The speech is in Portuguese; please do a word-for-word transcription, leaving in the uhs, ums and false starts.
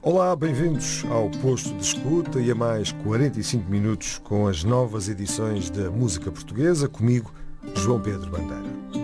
Olá, bem-vindos ao Posto de Escuta e a mais quarenta e cinco minutos com as novas edições da música portuguesa, comigo, João Pedro Bandeira.